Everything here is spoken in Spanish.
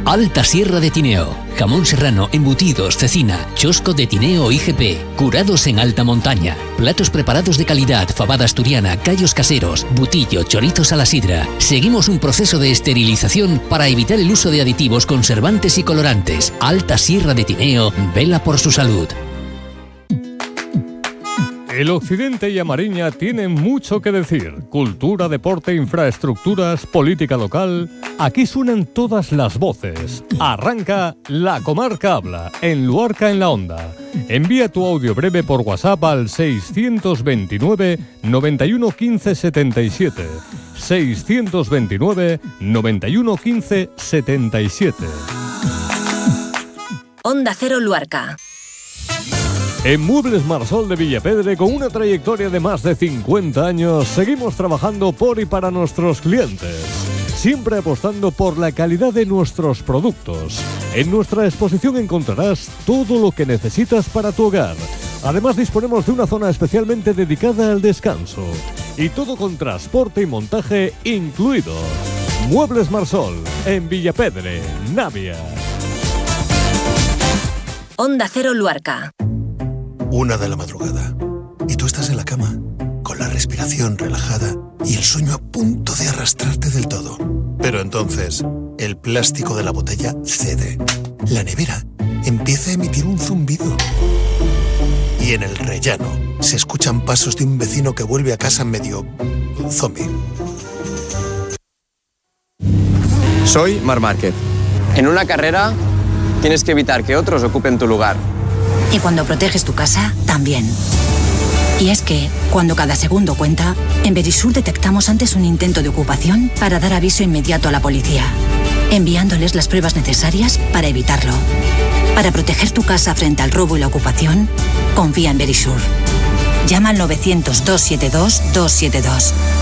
Alta Sierra de Tineo. Jamón serrano, embutidos, cecina, chosco de Tineo IGP, curados en alta montaña, platos preparados de calidad, fabada asturiana, callos caseros, butillo, chorizos a la sidra. Seguimos un proceso de esterilización para evitar el uso de aditivos, conservantes y colorantes. Alta Sierra de Tineo vela por su salud. El occidente y A Mariña tienen mucho que decir. Cultura, deporte, infraestructuras, política local. Aquí suenan todas las voces. Arranca La Comarca Habla, en Luarca en la Onda. Envía tu audio breve por WhatsApp al 629 91 15 77. 629 91 15 77. Onda Cero Luarca. En Muebles Marsol de Villepedre, con una trayectoria de más de 50 años, seguimos trabajando por y para nuestros clientes, siempre apostando por la calidad de nuestros productos. En nuestra exposición encontrarás todo lo que necesitas para tu hogar. Además, disponemos de una zona especialmente dedicada al descanso. Y todo con transporte y montaje incluido. Muebles Marsol, en Villepedre, Navia. Onda Cero Luarca. 1 de la madrugada y tú estás en la cama con la respiración relajada y el sueño a punto de arrastrarte del todo. Pero entonces el plástico de la botella cede. La nevera empieza a emitir un zumbido y en el rellano se escuchan pasos de un vecino que vuelve a casa medio zombie. Soy Marc Márquez. En una carrera tienes que evitar que otros ocupen tu lugar. Y cuando proteges tu casa, también. Y es que, cuando cada segundo cuenta, en Verisur detectamos antes un intento de ocupación para dar aviso inmediato a la policía, enviándoles las pruebas necesarias para evitarlo. Para proteger tu casa frente al robo y la ocupación, confía en Verisur. Llama al 900-272-272.